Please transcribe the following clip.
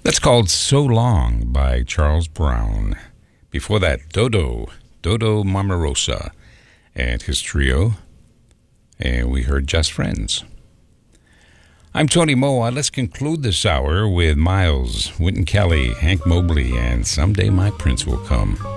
That's called So Long by Charles Brown. Before that, Dodo Marmarosa and his trio. And we heard Just Friends. I'm Tony Moa. Let's conclude this hour with Miles, Wynton Kelly, Hank Mobley, and Someday My Prince Will Come.